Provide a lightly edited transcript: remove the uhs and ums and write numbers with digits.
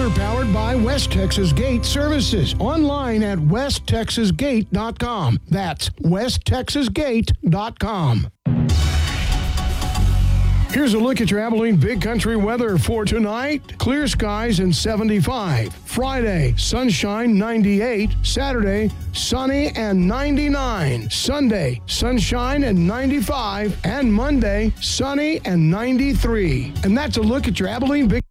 Solar-powered by West Texas Gate Services. Online at westtexasgate.com. That's westtexasgate.com. Here's a look at your Abilene Big Country weather for tonight. Clear skies and 75. Friday, sunshine 98. Saturday, sunny and 99. Sunday, sunshine and 95. And Monday, sunny and 93. And that's a look at your Abilene Big